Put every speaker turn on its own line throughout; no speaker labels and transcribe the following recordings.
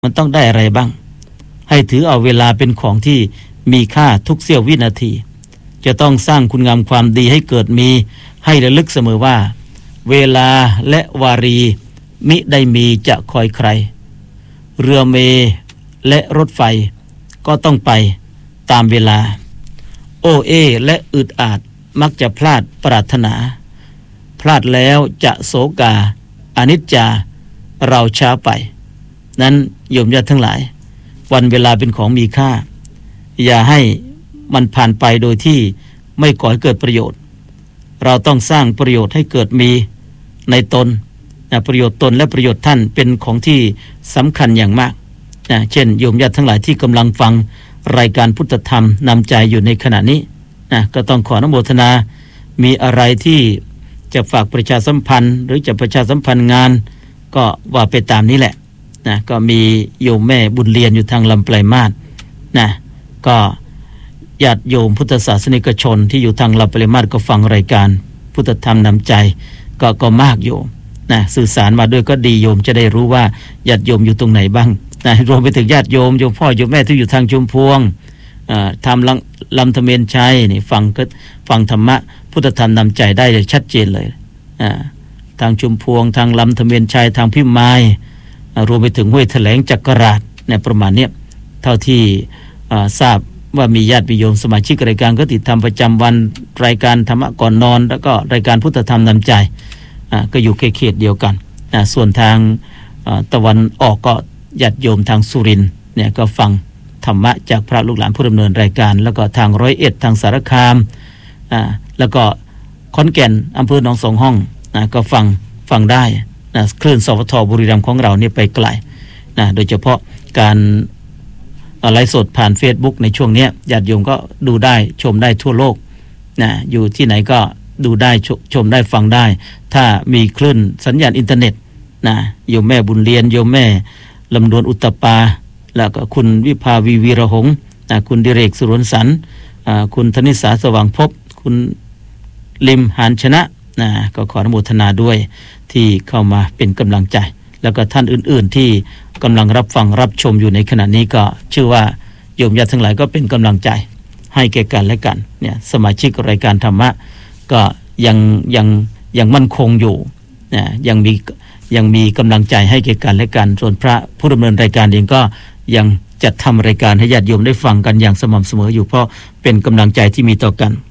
มันต้องได้อะไรบ้างให้ถือเอาเวลาเป็นของที่มีค่าทุกเสี้ยววินาทีจะต้องสร้างคุณงามความดีให้เกิดมีให้ระลึกเสมอว่าเวลาและวารีมิได้มีจะคอยใครเรือเมและรถไฟก็ต้องไปตามเวลาโอเอและอึดอาดมักจะพลาดปรารถนาพลาดแล้วจะโศกาอนิจจาเราช้าไปนั้นโยมญาติทั้งหลายวันเวลาเป็นของมีค่าอย่าให้มันผ่านไปโดยที่ไม่ก่อให้เกิดประโยชน์เราต้องสร้างประโยชน์ให้เกิดมีในตนประโยชน์ตนและประโยชน์ท่านเป็นของที่สำคัญอย่างมากเช่นโยมญาติทั้งหลายที่กำลังฟังรายการพุทธธรรมนำใจอยู่ในขณะนี้ก็ต้องขออนุโมทนามีอะไรที่จะฝากประชาสัมพันธ์หรือจะประชาสัมพันธ์งานก็ว่าไปตามนี้แหละก็มีโยมแม่บุญเรียนอยู่ทางลำปลายมาศก็ญาติโยมพุทธศาสนิกชนที่อยู่ทางลำปลายมาศก็ฟังรายการพุทธธรรมนำใจก็มากโยมสื่อสารมาด้วยก็ดีโยมจะได้รู้ว่าญาติโยมอยู่ตรงไหนบ้างรวมไปถึงญาติโยมพ่อโยมแม่ที่อยู่ทางชุมพวงทำลำธเมนชัยนี่ฟังธรรมะพุทธธรรมนำใจได้ชัดเจนเลยทางชุมพวงทางลำธเมนชัยทางพิมายรวมไปถึงห้วยแถลงจักราชในประมาณนี้เท่าที่ทราบว่ามีญาติโยมสมาชิกรายการก็ติดทำประจำวันรายการธรรมะก่อนนอนแล้วก็รายการพุทธธรรมนำใจก็อยู่เขตเดียวกันส่วนทางตะวันออกก็ญาติโยมทางสุรินทร์เนี่ยก็ฟังธรรมะจากพระลูกหลานผู้ดำเนินรายการแล้วก็ทาง101ทางสารคามแล้วก็ขอนแก่นอำเภอหนองสองห้องก็ฟังได้คลื่นสวทบุรีรัมย์ของเราเนี่ยไปไกลโดยเฉพาะการไลฟ์สดผ่าน Facebook ในช่วงนี้ญาติโยมก็ดูได้ชมได้ทั่วโลกอยู่ที่ไหนก็ดูได้ชมได้ฟังได้ถ้ามีคลื่นสัญญาณอินเทอร์เน็ตโยมแม่บุญเรียนโยมแม่ลำดวนอุตตปาแล้วก็คุณวิภาวีวีระหงษ์คุณดิเรกสุรนสันคุณธนิสาสว่างภพคุณลิมหานชนะก็ขออนุโมทนาด้วยที่เข้ามาเป็นกำลังใจแล้วก็ท่านอื่นๆที่กำลังรับฟังรับชมอยู่ในขณะนี้ก็ชื่อว่าโยมญาติทั้งหลายก็เป็นกำลังใจให้แก่กันและกันเนี่ยสมาชิกรายการธรรมะก็ยังมั่นคงอยู่ยังมีกำลังใจให้แก่กันและกันส่วนพระผู้ดำเนินรายการเองก็ยังจัดทำรายการให้ญาติโยมได้ฟังกันอย่างสม่ำเสมออยู่เพราะเป็นกำลังใจที่มีต่อกัน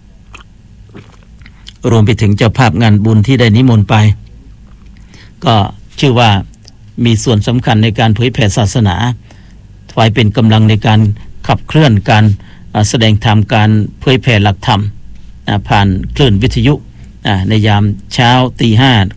รวมไปถึงเจ้าภาพงานบุญที่ได้นิมนต์ไปก็ชื่อว่ามีส่วนสำคัญในการเผยแผ่ศาสนาถวายเป็นกำลังในการขับเคลื่อนการแสดงธรรมการเผยแผ่หลักธรรมผ่านคลื่นวิทยุในยามเช้าตี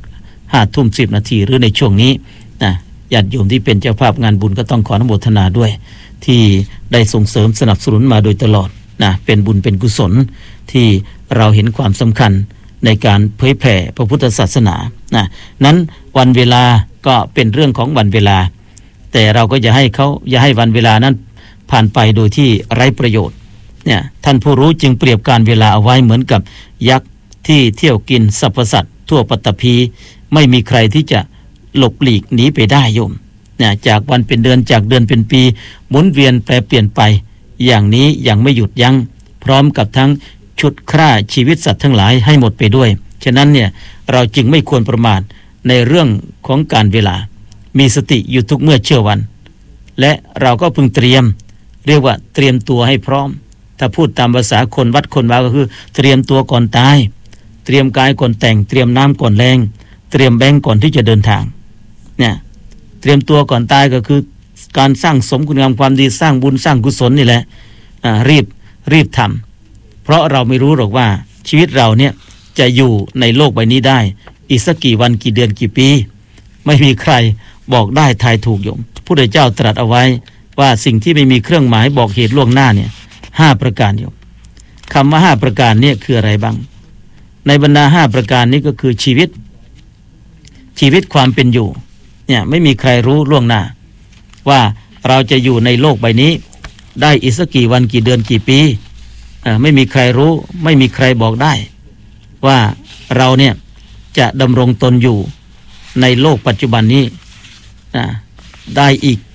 5 ทุ่ม 10 นาทีหรือในช่วงนี้ญาติโยมที่เป็นเจ้าภาพงานบุญก็ต้องขออนุโมทนาด้วยที่ได้ส่งเสริมสนับสนุนมาโดยตลอดเป็นบุญเป็นกุศลที่เราเห็นความสำคัญในการเผยแผ่พระพุทธศาสนานั้นวันเวลาก็เป็นเรื่องของวันเวลาแต่เราก็อย่าให้วันเวลานั้นผ่านไปโดยที่ไร้ประโยชน์เนี่ยท่านผู้รู้จึงเปรียบการเวลาเอาไว้เหมือนกับยักษ์ที่เที่ยวกินสรรพสัตว์ทั่วปฐพีไม่มีใครที่จะหลบหลีกหนีไปได้โยมจากวันเป็นเดือนจากเดือนเป็นปีหมุนเวียนแปรเปลี่ยนไปอย่างนี้ยังไม่หยุดยั้งพร้อมกับทั้งชุดฆ่าชีวิตสัตว์ทั้งหลายให้หมดไปด้วยฉะนั้นเนี่ยเราจึงไม่ควรประมาทในเรื่องของการเวลามีสติอยู่ทุกเมื่อเชื่อวันและเราก็พึงเตรียมเรียกว่าเตรียมตัวให้พร้อมถ้าพูดตามภาษาคนวัดคนวาก็คือเตรียมตัวก่อนตายเตรียมกายก่อนแต่งเตรียมน้ำก่อนแรงเตรียมแบงก์ก่อนที่จะเดินทางเนี่ยเตรียมตัวก่อนตายก็คือการสร้างสมคุณงามความดีสร้างบุญสร้างกุศลนี่แหละรีบทำเพราะเราไม่รู้หรอกว่าชีวิตเราเนี่ยจะอยู่ในโลกใบนี้ได้อีกสักกี่วันกี่เดือนกี่ปีไม่มีใครบอกได้ทายถูกโยมพระพุทธเจ้าตรัสเอาไว้ว่าสิ่งที่ไม่มีเครื่องหมายบอกเหตุล่วงหน้าเนี่ย5ประการโยมคำว่า5ประการเนี่ยคืออะไรบ้างในบรรดา5ประการนี้ก็คือชีวิตความเป็นอยู่เนี่ยไม่มีใครรู้ล่วงหน้าว่าเราจะอยู่ในโลกใบนี้ได้อีกสักกี่วันกี่เดือนกี่ปีไม่มีใครรู้ไม่มีใครบอกได้ว่าเราเนี่ยจะดำรงตนอยู่ในโลกปัจจุบันนี้ได้อีก